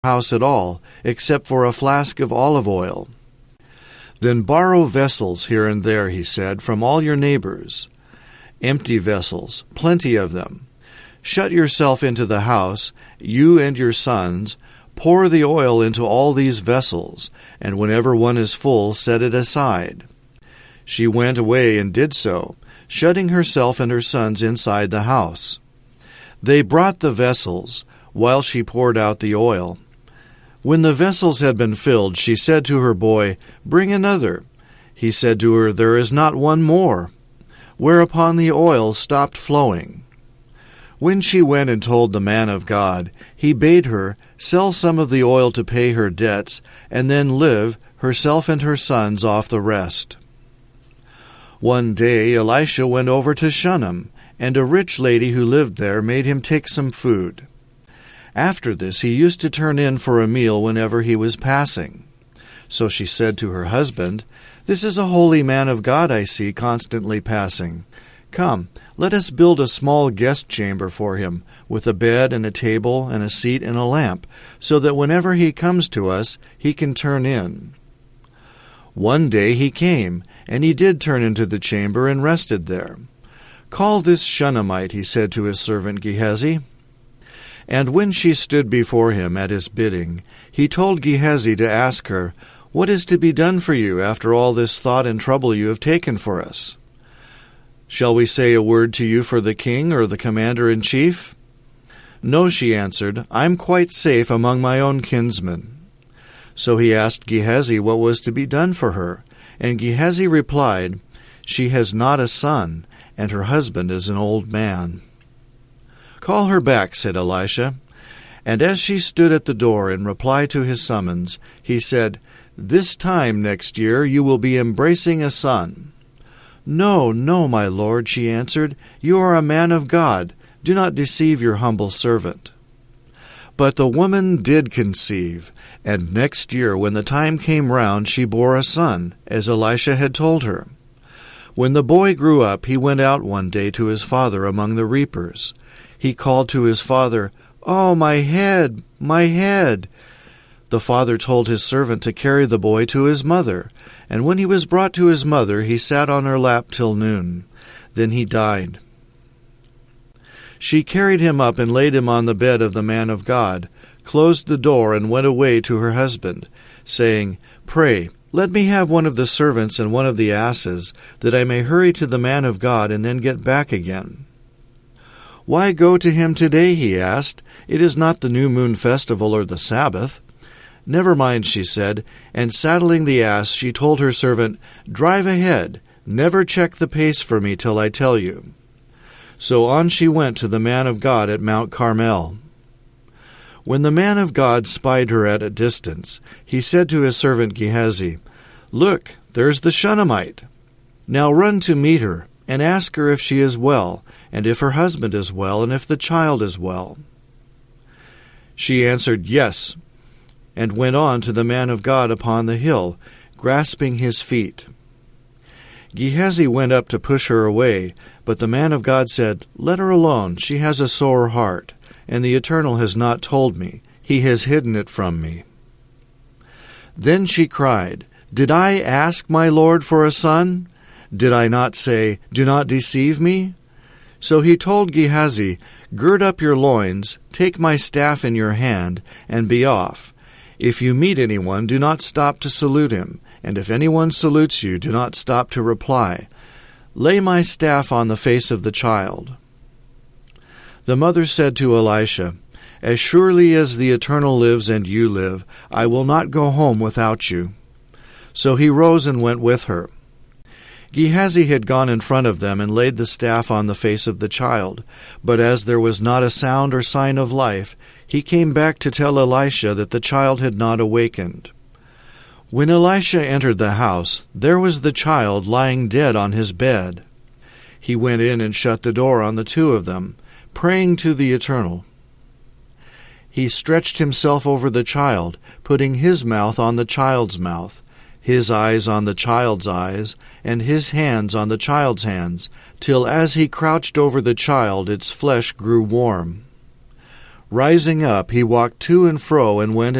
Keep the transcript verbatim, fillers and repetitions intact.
house at all, except for a flask of olive oil. Then borrow vessels here and there, he said, from all your neighbors. Empty vessels, plenty of them. Shut yourself into the house, you and your sons. Pour the oil into all these vessels, and whenever one is full, set it aside. She went away and did so, shutting herself and her sons inside the house. They brought the vessels, while she poured out the oil. When the vessels had been filled, she said to her boy, "Bring another." He said to her, "There is not one more." Whereupon the oil stopped flowing. When she went and told the man of God, he bade her sell some of the oil to pay her debts, and then live, herself and her sons, off the rest. One day Elisha went over to Shunem, and a rich lady who lived there made him take some food. After this he used to turn in for a meal whenever he was passing. So she said to her husband, "This is a holy man of God I see constantly passing. Come, let us build a small guest chamber for him, with a bed and a table and a seat and a lamp, so that whenever he comes to us, he can turn in." One day he came, and he did turn into the chamber and rested there. "Call this Shunammite," he said to his servant Gehazi. And when she stood before him at his bidding, he told Gehazi to ask her, "What is to be done for you after all this thought and trouble you have taken for us? Shall we say a word to you for the king or the commander-in-chief?" "No," she answered, "I am quite safe among my own kinsmen." So he asked Gehazi what was to be done for her, and Gehazi replied, "She has not a son, and her husband is an old man." "Call her back," said Elisha. And as she stood at the door in reply to his summons, he said, "This time next year you will be embracing a son." "No, no, my lord," she answered. "You are a man of God. Do not deceive your humble servant." But the woman did conceive, and next year when the time came round she bore a son, as Elisha had told her. When the boy grew up, he went out one day to his father among the reapers. He called to his father, "Oh, my head, my head!" The father told his servant to carry the boy to his mother, and when he was brought to his mother, he sat on her lap till noon. Then he died. She carried him up and laid him on the bed of the man of God, closed the door, and went away to her husband, saying, "Pray, let me have one of the servants and one of the asses, that I may hurry to the man of God and then get back again." "Why go to him today?" he asked. "It is not the new moon festival or the Sabbath." "Never mind," she said, and saddling the ass, she told her servant, "Drive ahead. Never check the pace for me till I tell you." So on she went to the man of God at Mount Carmel. When the man of God spied her at a distance, he said to his servant Gehazi, "Look, there's the Shunammite. Now run to meet her, and ask her if she is well, and if her husband is well, and if the child is well." She answered, "Yes," and went on to the man of God upon the hill, grasping his feet. Gehazi went up to push her away, but the man of God said, "Let her alone, she has a sore heart, and the Eternal has not told me. He has hidden it from me." Then she cried, "Did I ask my Lord for a son? Did I not say, 'Do not deceive me'?" So he told Gehazi, "Gird up your loins, take my staff in your hand, and be off. If you meet anyone, do not stop to salute him, and if anyone salutes you, do not stop to reply. Lay my staff on the face of the child." The mother said to Elisha, "As surely as the Eternal lives and you live, I will not go home without you." So he rose and went with her. Gehazi had gone in front of them and laid the staff on the face of the child, but as there was not a sound or sign of life, he came back to tell Elisha that the child had not awakened. When Elisha entered the house, there was the child lying dead on his bed. He went in and shut the door on the two of them, praying to the Eternal. He stretched himself over the child, putting his mouth on the child's mouth, his eyes on the child's eyes, and his hands on the child's hands, till as he crouched over the child its flesh grew warm. Rising up, he walked to and fro and went